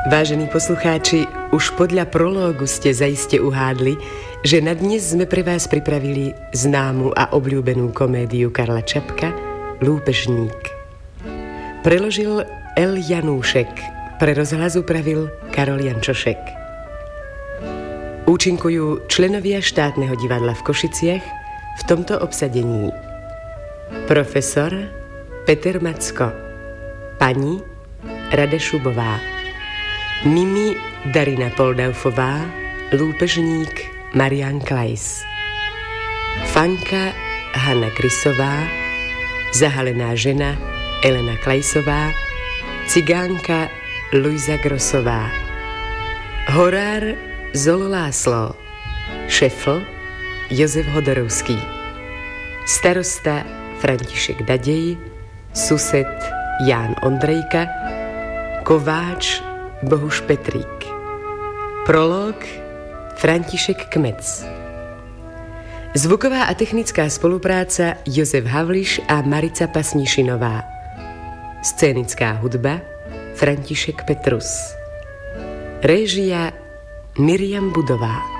Vážení poslucháči, už podľa prológu ste zaiste uhádli, že na dnes sme pre vás pripravili známu a obľúbenú komédiu Karla Čapka Lúpežník. Preložil L. Janúšek, pre rozhlas upravil Karol Jančošek. Účinkujú členovia štátneho divadla v Košiciach v tomto obsadení: profesor Peter Macko, pani Rada Šubová, Mimi Darina Poldaufová, lúpežník Marián Klajs, Fanka Hanna Krysová, zahalená žena Elena Klajsová, cigánka Luisa Grosová, horár Zolo Láslo, šefl Jozef Hodorovský, starosta František Dadej, sused Ján Ondrejka, kováč Bohuš Petrík. Prolog František Kmec. Zvuková a technická spolupráca Jozef Havliš a Marica Pasnišinová. Scénická hudba František Petrus. Réžia Miriam Budová.